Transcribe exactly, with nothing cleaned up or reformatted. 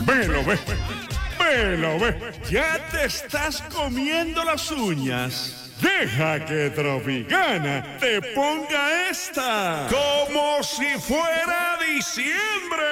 Velo, ve. Velo, ve. Ya te estás comiendo las uñas. Deja que Tropicana te ponga esta como si fuera diciembre.